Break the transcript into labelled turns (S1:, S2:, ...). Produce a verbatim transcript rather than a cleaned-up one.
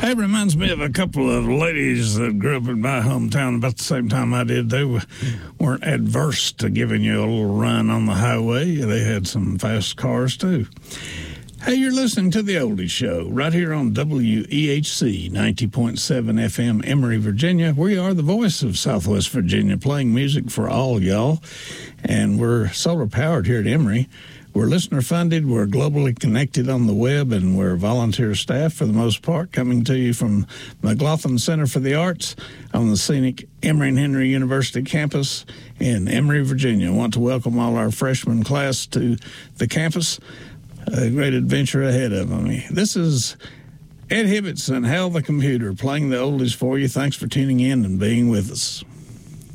S1: Hey, it reminds me of a couple of ladies that grew up in my hometown about the same time I did. They w- weren't adverse to giving you a little run on the highway. They had some fast cars, too. Hey, you're listening to The Oldies Show right here on W E H C ninety point seven F M, Emory, Virginia. We are the voice of Southwest Virginia, playing music for all y'all. And we're solar-powered here at Emory. We're listener-funded, we're globally connected on the web, and we're volunteer staff for the most part, coming to you from McLaughlin Center for the Arts on the scenic Emory and Henry University campus in Emory, Virginia. I want to welcome all our freshman class to the campus. A great adventure ahead of them. This is Ed Hibbets and Hal the Computer playing the oldies for you. Thanks for tuning in and being with us.